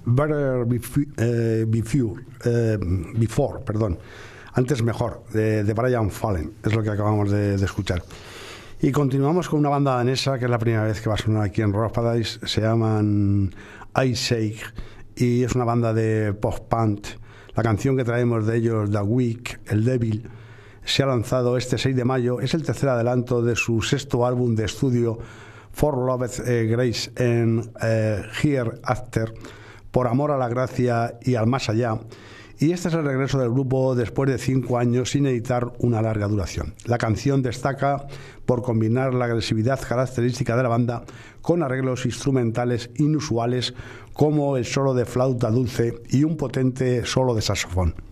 Better Before, perdón. Antes Mejor, de Brian Fallen, es lo que acabamos de escuchar. Y continuamos con una banda danesa que es la primera vez que va a sonar aquí en Rock Paradise. Se llaman Iceshake y es una banda de post-punk. La canción que traemos de ellos, The Week, El Devil, se ha lanzado este 6 de mayo. Es el tercer adelanto de su sexto álbum de estudio, For Loveth Grace and Hereafter, Por amor a la gracia y al más allá. Y este es el regreso del grupo después de 5 años sin editar una larga duración. La canción destaca por combinar la agresividad característica de la banda con arreglos instrumentales inusuales como el solo de flauta dulce y un potente solo de saxofón.